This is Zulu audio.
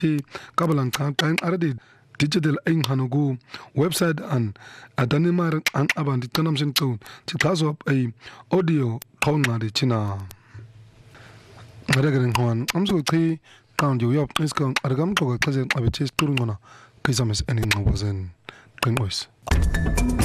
kabalang qang aradi digital hanugu website an adanimar ang abandi tanam sing tone tikazop ay audio kaunga de china Maragaring Juan, so count you up, is going Aragam to a cousin of a chase turn on a Kisamis and in was in Pringles.